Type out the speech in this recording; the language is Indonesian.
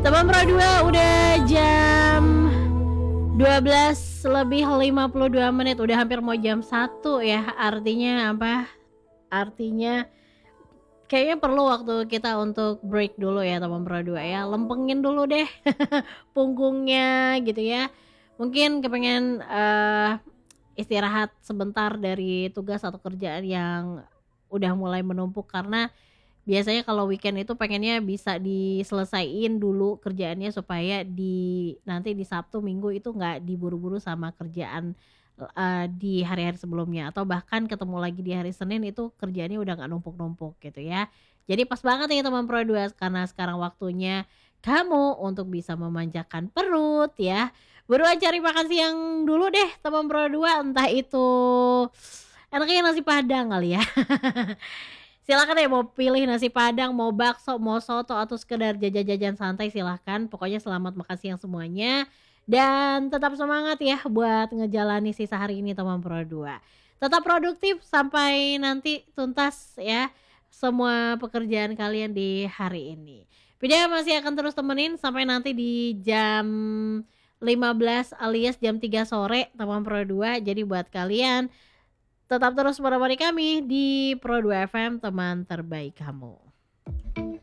Teman Pro 2 udah jam 12:52, udah hampir mau jam 1 ya. Artinya apa? Artinya kayaknya perlu waktu kita untuk break dulu ya teman Pro 2 ya. Lempengin dulu deh punggungnya gitu ya. Mungkin kepengen istirahat sebentar dari tugas atau kerjaan yang udah mulai menumpuk, karena biasanya kalau weekend itu pengennya bisa diselesaiin dulu kerjaannya supaya nanti di Sabtu Minggu itu nggak diburu-buru sama kerjaan di hari-hari sebelumnya, atau bahkan ketemu lagi di hari Senin itu kerjaannya udah nggak numpuk-numpuk gitu ya. Jadi pas banget nih teman Pro 2 karena sekarang waktunya kamu untuk bisa memanjakan perut ya. Buruan cari makan siang dulu deh teman Pro 2, entah itu enaknya nasi Padang kali ya. Silakan ya mau pilih nasi Padang, mau bakso, mau soto, atau sekedar jajan-jajan santai, silahkan. Pokoknya selamat makan siang semuanya. Dan tetap semangat ya buat ngejalani sisa hari ini teman Pro 2. Tetap produktif sampai nanti tuntas ya semua pekerjaan kalian di hari ini. Video masih akan terus temenin sampai nanti di jam 15 alias jam 3 sore teman Pro 2. Jadi buat kalian tetap terus menemani kami di Pro 2 FM, teman terbaik kamu.